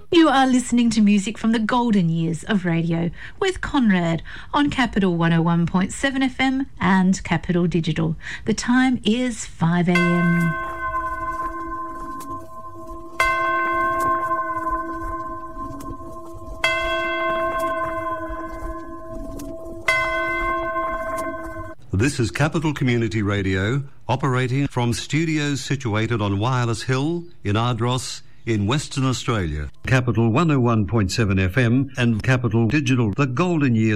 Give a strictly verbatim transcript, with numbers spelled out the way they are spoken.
You are listening to music from the golden years of radio with Conrad on Capital one oh one point seven F M and Capital Digital. The time is five a m. This is Capital Community Radio, operating from studios situated on Wireless Hill in Ardross in Western Australia. Capital one oh one point seven F M and Capital Digital, the golden years